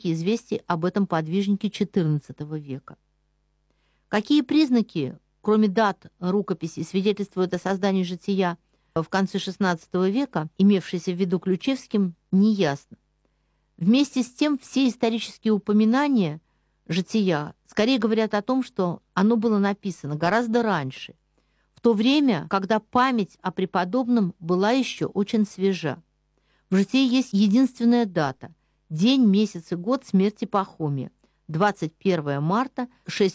источники известий об этом подвижнике XIV века. Какие признаки, кроме дат рукописи, свидетельствуют о создании жития в конце XVI века, имевшейся в виду Ключевским, неясно. Вместе с тем все исторические упоминания жития скорее говорят о том, что оно было написано гораздо раньше, в то время, когда память о преподобном была еще очень свежа. В житии есть единственная дата – день, месяц и год смерти Пахомия – 21 марта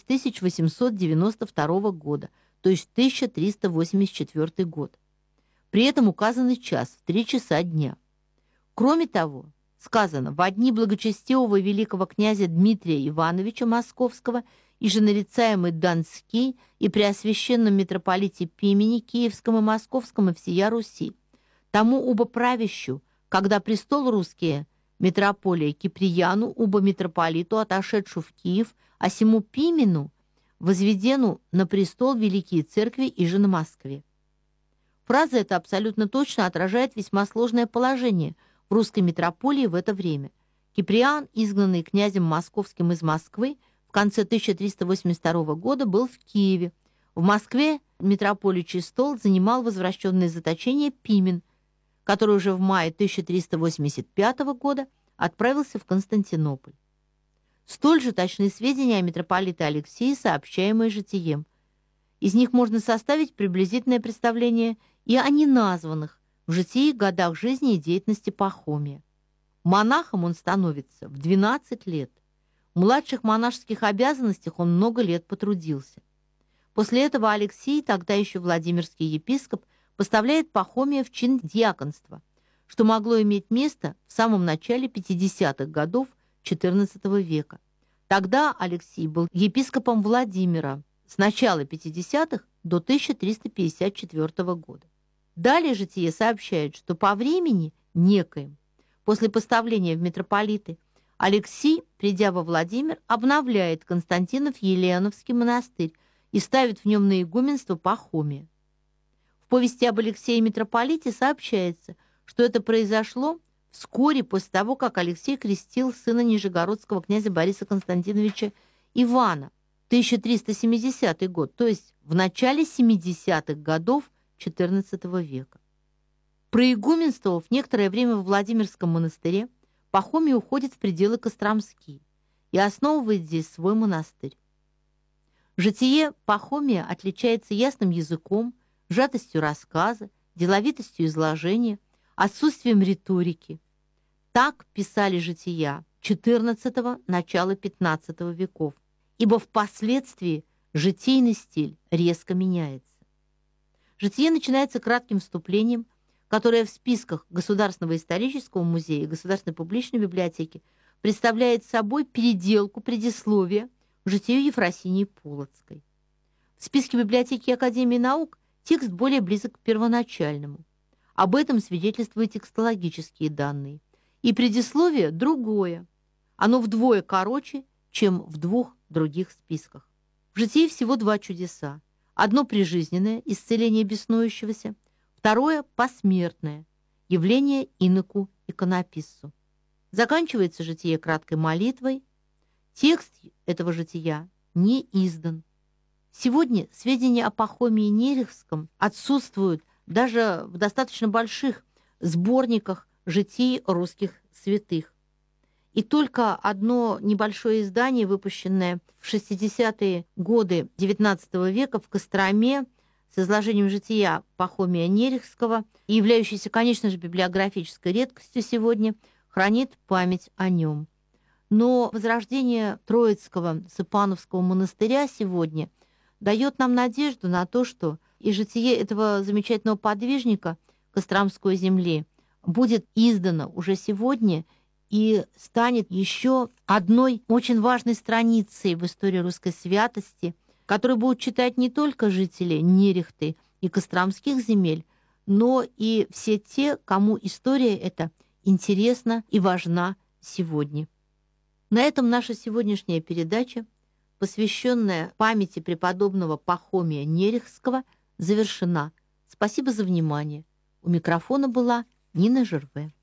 6892 года, то есть 1384 год. При этом указанный час в 3 часа дня. Кроме того, сказано, во дни благочестивого великого князя Дмитрия Ивановича Московского и же нарицаемый Донский и преосвященном митрополите Пимени Киевском и Московском и всея Руси, тому оба правящу, когда престол русские, митрополия Киприяну, оба митрополиту, отошедшу в Киев, а сему Пимену, возведену на престол великие церкви и же на Москве. Фраза эта абсолютно точно отражает весьма сложное положение в русской митрополии в это время. Киприан, изгнанный князем Московским из Москвы, в конце 1382 года был в Киеве. В Москве митрополичий стол занимал возвращенный из заточения Пимен, который уже в мае 1385 года отправился в Константинополь. Столь же точны сведения о митрополите Алексее, сообщаемые житием. Из них можно составить приблизительное представление и о неназванных в житии годах жизни и деятельности Пахомия. Монахом он становится в 12 лет. В младших монашеских обязанностях он много лет потрудился. После этого Алексий, тогда еще Владимирский епископ, поставляет Пахомия в чин диаконства, что могло иметь место в самом начале 50-х годов XIV века. Тогда Алексий был епископом Владимира с начала 50-х до 1354 года. Далее житие сообщает, что по времени некоим, после поставления в митрополиты, Алексий, придя во Владимир, обновляет Константинов-Еленовский монастырь и ставит в нем на игуменство Пахомия. В повести об Алексее митрополите сообщается, что это произошло вскоре после того, как Алексей крестил сына нижегородского князя Бориса Константиновича Ивана, 1370 год, то есть в начале 70-х годов XIV века. Проигуменствовав некоторое время в Владимирском монастыре, Пахомий уходит в пределы Костромские и основывает здесь свой монастырь. Житие Пахомия отличается ясным языком, сжатостью рассказа, деловитостью изложения, отсутствием риторики. Так писали жития XIV – начала XV веков, ибо впоследствии житийный стиль резко меняется. Житие начинается кратким вступлением, которое в списках Государственного исторического музея и Государственной публичной библиотеки представляет собой переделку предисловия к житию Ефросинии Полоцкой. В списке библиотеки Академии наук текст более близок к первоначальному. Об этом свидетельствуют текстологические данные. И предисловие другое. Оно вдвое короче, чем в двух других списках. В житии всего два чудеса. Одно прижизненное, исцеление беснующегося, второе посмертное, явление иноку иконописцу. Заканчивается житие краткой молитвой. Текст этого жития не издан. Сегодня сведения о Пахомии Нерехском отсутствуют даже в достаточно больших сборниках житий русских святых. И только одно небольшое издание, выпущенное в 60-е годы XIX века в Костроме с изложением жития Пахомия Нерехского и являющееся, конечно же, библиографической редкостью сегодня, хранит память о нем. Но возрождение Троицкого Сыпановского монастыря сегодня дает нам надежду на то, что и житие этого замечательного подвижника Костромской земли будет издано уже сегодня и станет еще одной очень важной страницей в истории русской святости, которую будут читать не только жители Нерехты и Костромских земель, но и все те, кому история эта интересна и важна сегодня. На этом наша сегодняшняя передача, посвященная памяти преподобного Пахомия Нерехского, завершена. Спасибо за внимание. У микрофона была Нина Жерве.